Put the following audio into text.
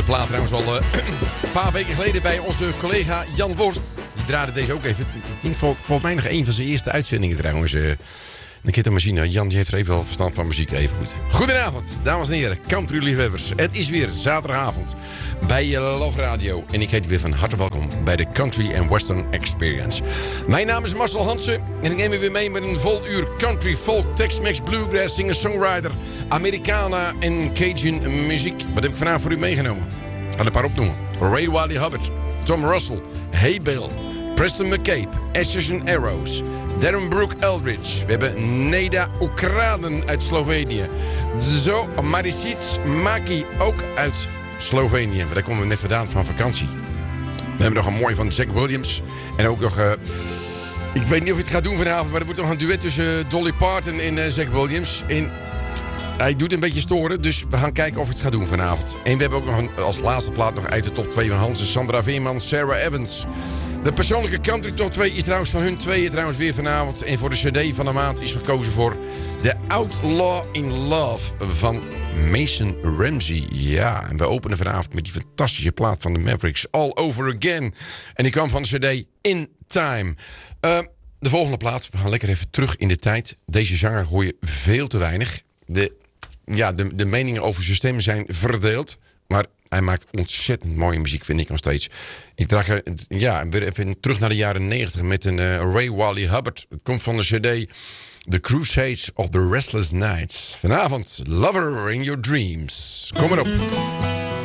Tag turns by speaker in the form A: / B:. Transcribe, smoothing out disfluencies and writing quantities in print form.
A: de plaat trouwens al een paar weken geleden bij onze collega Jan Worst. Die draaide deze ook even. Ik denk volgens mij nog een van zijn eerste uitzendingen trouwens. Een keer de machine. Jan die heeft er even wel verstand van muziek, even goed. Goedenavond, dames en heren, country-liefhebbers. Het is weer zaterdagavond bij Love Radio. En ik heet u weer van harte welkom bij de Country and Western Experience. Mijn naam is Marcel Hansen en ik neem u weer mee met een vol uur country, folk, Tex-Mex, bluegrass, singer-songwriter, Americana en Cajun muziek. Wat heb ik vanavond voor u meegenomen? Ik ga een paar opnoemen. Ray Wylie Hubbard, Tom Russell, Hey Bill, Preston McCabe, Ashes and Arrows, Darren Brooke Eldridge. We hebben Neda Ukraden uit Slovenië. Zo, Maricic Maki ook uit Slovenië. Maar daar komen we net vandaan van vakantie. We hebben nog een mooi van Zach Williams. En ook nog... ik weet niet of je het gaat doen vanavond, maar er wordt nog een duet tussen Dolly Parton en Zach Williams. En hij doet een beetje storen, dus we gaan kijken of je het gaat doen vanavond. En we hebben ook nog als laatste plaat nog uit de top 2 van Hansen. Sandra Veerman, Sarah Evans. De persoonlijke country top 2 is trouwens van hun tweeën trouwens weer vanavond. En voor de cd van de maand is gekozen voor The Outlaw in Love van Mason Ramsey. Ja, en we openen vanavond met die fantastische plaat van de Mavericks, All Over Again. En die kwam van de cd In Time. De volgende plaat, we gaan lekker even terug in de tijd. Deze zanger hoor je veel te weinig. De meningen over zijn stem zijn verdeeld. Maar hij maakt ontzettend mooie muziek, vind ik nog steeds. Ik draag weer even terug naar de jaren 90 met een Ray Wylie Hubbard. Het komt van de cd The Crusades of the Restless Nights. Vanavond, Lover in Your Dreams. Kom maar op.